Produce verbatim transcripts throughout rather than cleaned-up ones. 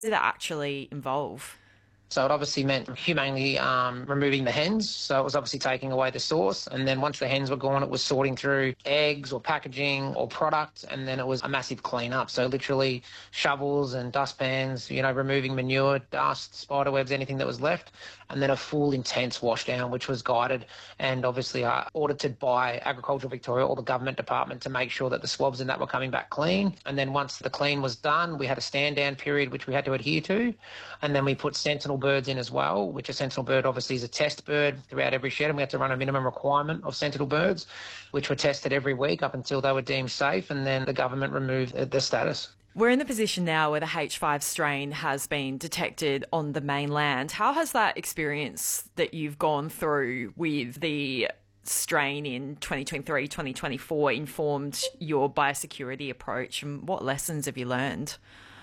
does that actually involve? So it obviously meant humanely um, removing the hens. So it was obviously taking away the source. And then once the hens were gone, it was sorting through eggs or packaging or product. And then it was a massive clean-up. So literally shovels and dustpans, you know, removing manure, dust, spider webs, anything that was left. And then a full intense wash down, which was guided and obviously uh, audited by Agricultural Victoria or the government department to make sure that the swabs and that were coming back clean. And then once the clean was done, we had a stand down period which we had to adhere to. And then we put sentinel birds in as well, which a sentinel bird obviously is a test bird throughout every shed, and we had to run a minimum requirement of sentinel birds, which were tested every week up until they were deemed safe, and then the government removed the status. We're in the position now where the H five strain has been detected on the mainland. How has that experience that you've gone through with the strain in twenty twenty-three, twenty twenty-four informed your biosecurity approach, and what lessons have you learned?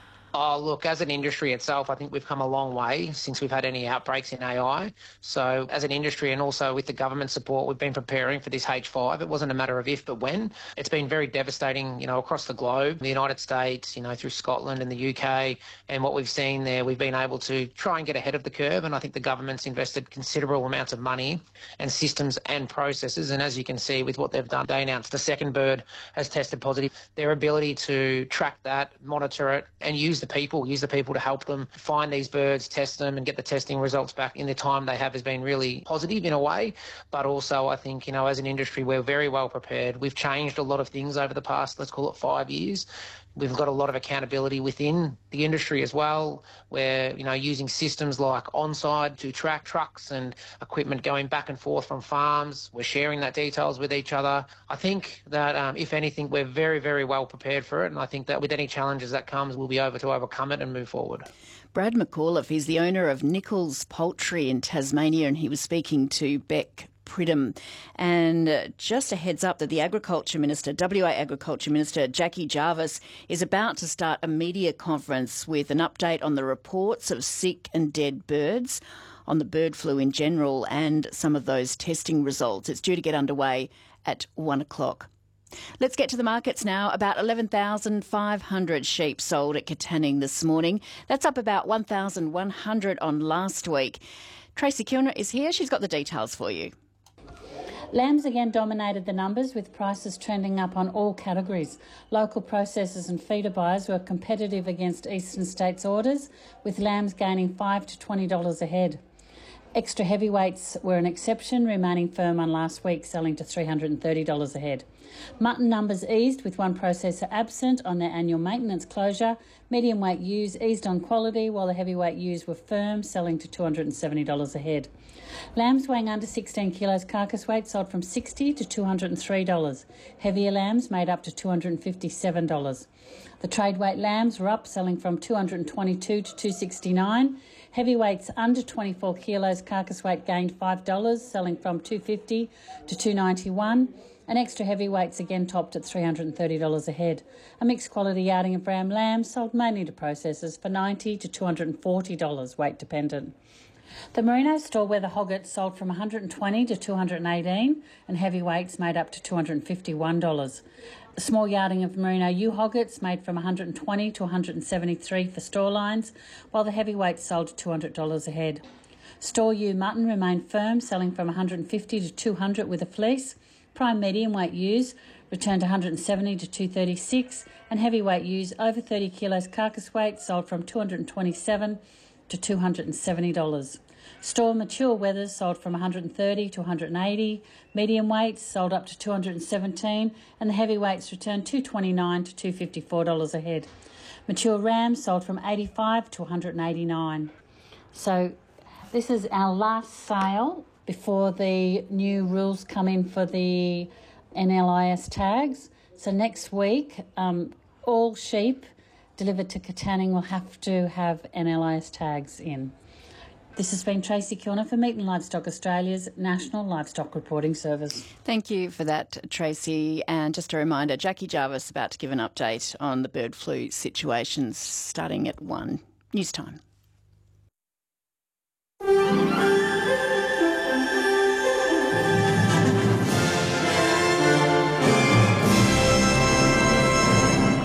Oh, look, as an industry itself, I think we've come a long way since we've had any outbreaks in A I. So as an industry and also with the government support, we've been preparing for this H five. It wasn't a matter of if, but when. It's been very devastating, you know, across the globe, the United States, you know, through Scotland and the U K. And what we've seen there, we've been able to try and get ahead of the curve. And I think the government's invested considerable amounts of money and systems and processes. And as you can see with what they've done, they announced the second bird has tested positive. Their ability to track that, monitor it, and use the people, use the people to help them find these birds, test them and get the testing results back in the time they have has been really positive in a way. But also I think, you know, as an industry, we're very well prepared. We've changed a lot of things over the past, let's call it five years. We've got a lot of accountability within the industry as well. We're, you know, using systems like OnSide to track trucks and equipment going back and forth from farms. We're sharing that details with each other. I think that, um, if anything, we're very, very well prepared for it. And I think that with any challenges that comes, we'll be able to overcome it and move forward. Brad McAuliffe is the owner of Nichols Poultry in Tasmania, and he was speaking to Beck Pridham. And just a heads up that the Agriculture Minister, W A Agriculture Minister Jackie Jarvis, is about to start a media conference with an update on the reports of sick and dead birds, on the bird flu in general and some of those testing results. It's due to get underway at one o'clock. Let's get to the markets now. About eleven thousand five hundred sheep sold at Katanning this morning. That's up about one thousand one hundred on last week. Tracy Kilner is here. She's got the details for you. Lambs again dominated the numbers, with prices trending up on all categories. Local processors and feeder buyers were competitive against eastern states' orders, with lambs gaining five to twenty dollars a head. Extra heavyweights were an exception, remaining firm on last week, selling to three hundred thirty dollars a head. Mutton numbers eased, with one processor absent on their annual maintenance closure. Medium weight ewes eased on quality, while the heavyweight ewes were firm, selling to two hundred seventy dollars a head. Lambs weighing under sixteen kilos carcass weight sold from sixty dollars to two hundred three dollars. Heavier lambs made up to two hundred fifty-seven dollars. The trade weight lambs were up, selling from two hundred twenty-two dollars to two hundred sixty-nine dollars. Heavyweights under twenty-four kilos carcass weight gained five dollars, selling from two hundred fifty dollars to two hundred ninety-one dollars. And extra heavyweights again topped at three hundred thirty dollars a head. A mixed quality yarding of ram lamb sold mainly to processors for ninety dollars to two hundred forty dollars, weight dependent. The Merino store where the hoggets sold from one hundred twenty dollars to two hundred eighteen dollars, and heavyweights made up to two hundred fifty-one dollars. A small yarding of Merino ewe hoggets made from one hundred twenty dollars to one hundred seventy-three dollars for store lines, while the heavyweights sold to two hundred dollars a head. Store ewe mutton remained firm, selling from one hundred fifty dollars to two hundred dollars with a fleece. Prime medium weight ewes returned one hundred seventy dollars to two hundred thirty-six dollars, and heavyweight ewes over thirty kilos carcass weight sold from two hundred twenty-seven dollars to two hundred seventy dollars. Store mature wethers sold from one hundred thirty dollars to one hundred eighty dollars. Medium weights sold up to two hundred seventeen dollars, and the heavyweights returned two hundred twenty-nine dollars to two hundred fifty-four dollars a head. Mature rams sold from eighty-five dollars to one hundred eighty-nine dollars. So this is our last sale before the new rules come in for the N L I S tags. So next week, um, all sheep delivered to Katanning will have to have N L I S tags in. This has been Tracy Kilner for Meat and Livestock Australia's National Livestock Reporting Service. Thank you for that, Tracy. And just a reminder, Jackie Jarvis about to give an update on the bird flu situations starting at one. News time.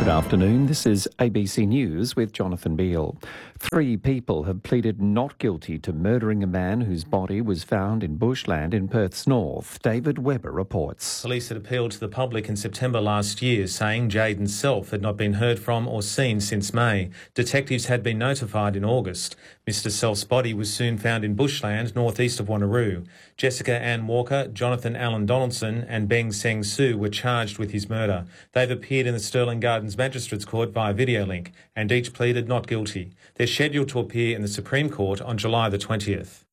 Good afternoon. This is A B C News with Jonathan Beale. Three people have pleaded not guilty to murdering a man whose body was found in bushland in Perth's north. David Webber reports. Police had appealed to the public in September last year, saying Jayden Self had not been heard from or seen since May. Detectives had been notified in August. Mister Self's body was soon found in bushland northeast of Wanneroo. Jessica Ann Walker, Jonathan Allen Donaldson and Beng Seng Soo were charged with his murder. They've appeared in the Stirling Gardens Magistrates Court via video link and each pleaded not guilty. They're scheduled to appear in the Supreme Court on July the twentieth.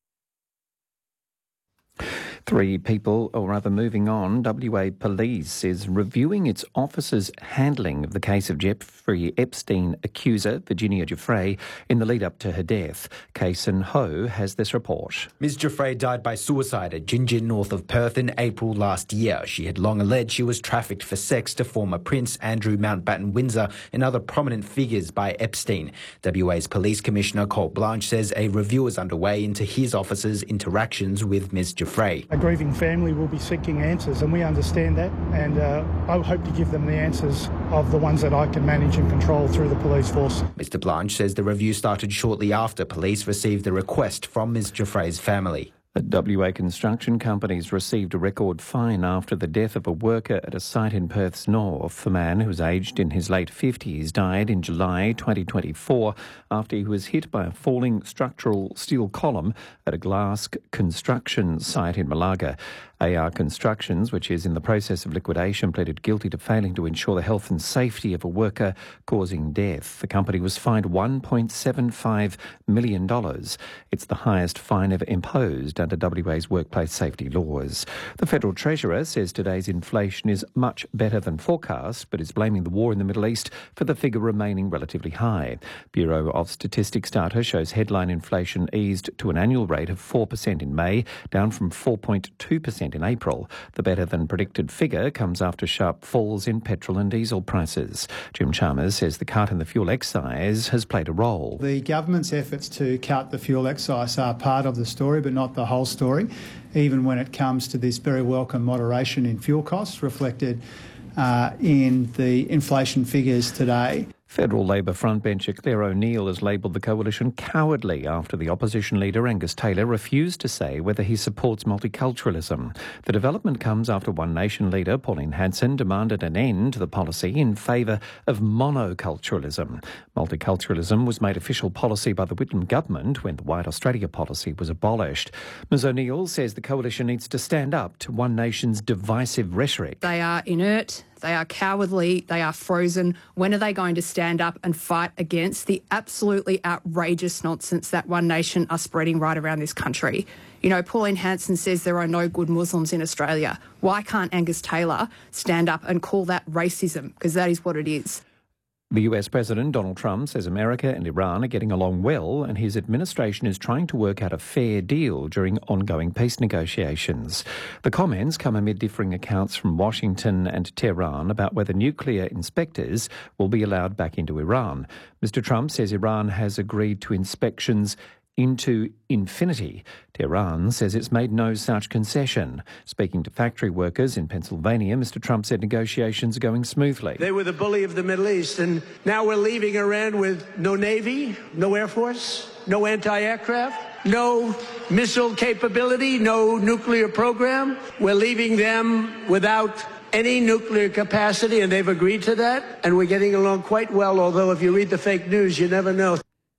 Three people, or rather moving on, W A Police is reviewing its officers' handling of the case of Jeffrey Epstein accuser, Virginia Giuffre, in the lead-up to her death. Kason Ho has this report. Miz Giuffre died by suicide at Gingin, north of Perth, in April last year. She had long alleged she was trafficked for sex to former Prince Andrew Mountbatten Windsor and other prominent figures by Epstein. W A's Police Commissioner Colt Blanche says a review is underway into his officers' interactions with Miz Giuffre. A grieving family will be seeking answers, and we understand that, and uh, I hope to give them the answers of the ones that I can manage and control through the police force. Mister Blanche says the review started shortly after police received the request from Miz Giuffre's family. The W A construction companies received a record fine after the death of a worker at a site in Perth's north. The man, who was aged in his late fifties, died in July twenty twenty-four after he was hit by a falling structural steel column at a glass construction site in Malaga. A R Constructions, which is in the process of liquidation, pleaded guilty to failing to ensure the health and safety of a worker, causing death. The company was fined one point seven five million dollars. It's the highest fine ever imposed under W A's workplace safety laws. The Federal Treasurer says today's inflation is much better than forecast, but is blaming the war in the Middle East for the figure remaining relatively high. Bureau of Statistics data shows headline inflation eased to an annual rate of four percent in May, down from four point two percent in April. The better-than-predicted figure comes after sharp falls in petrol and diesel prices. Jim Chalmers says the cut in the fuel excise has played a role. The government's efforts to cut the fuel excise are part of the story, but not the whole story, even when it comes to this very welcome moderation in fuel costs reflected uh, in the inflation figures today. Federal Labor frontbencher Claire O'Neill has labelled the coalition cowardly after the opposition leader Angus Taylor refused to say whether he supports multiculturalism. The development comes after One Nation leader Pauline Hanson demanded an end to the policy in favour of monoculturalism. Multiculturalism was made official policy by the Whitlam government when the White Australia policy was abolished. Ms O'Neill says the coalition needs to stand up to One Nation's divisive rhetoric. They are inert. They are cowardly, they are frozen. When are they going to stand up and fight against the absolutely outrageous nonsense that One Nation are spreading right around this country? You know, Pauline Hanson says there are no good Muslims in Australia. Why can't Angus Taylor stand up and call that racism? Because that is what it is. The U S President Donald Trump says America and Iran are getting along well and his administration is trying to work out a fair deal during ongoing peace negotiations. The comments come amid differing accounts from Washington and Tehran about whether nuclear inspectors will be allowed back into Iran. Mister Trump says Iran has agreed to inspections into infinity. Tehran says it's made no such concession. Speaking to factory workers in Pennsylvania, Mister Trump said negotiations are going smoothly. They were the bully of the Middle East, and now we're leaving Iran with no Navy, no Air Force, no anti-aircraft, no missile capability, no nuclear program. We're leaving them without any nuclear capacity, and they've agreed to that, and we're getting along quite well, although if you read the fake news, you never know.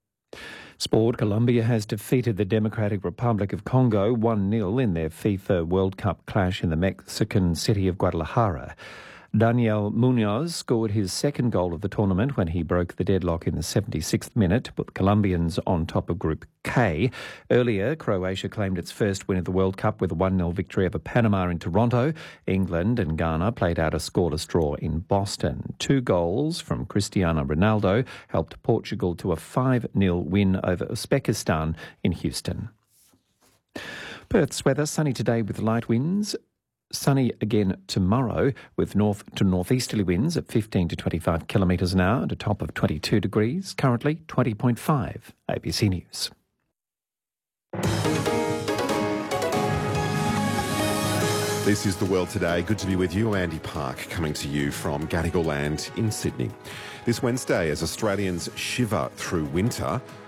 Sport. Colombia has defeated the Democratic Republic of Congo one nil in their FIFA World Cup clash in the Mexican city of Guadalajara. Daniel Munoz scored his second goal of the tournament when he broke the deadlock in the seventy-sixth minute to put the Colombians on top of Group K. Earlier, Croatia claimed its first win of the World Cup with a one nil victory over Panama in Toronto. England and Ghana played out a scoreless draw in Boston. Two goals from Cristiano Ronaldo helped Portugal to a five nil win over Uzbekistan in Houston. Perth's weather, sunny today with light winds. Sunny again tomorrow with north to northeasterly winds at fifteen to twenty-five kilometres an hour at a top of twenty-two degrees, currently twenty point five. A B C News. This is The World Today. Good to be with you. Andy Park coming to you from Gadigal Land in Sydney. This Wednesday, as Australians shiver through winter,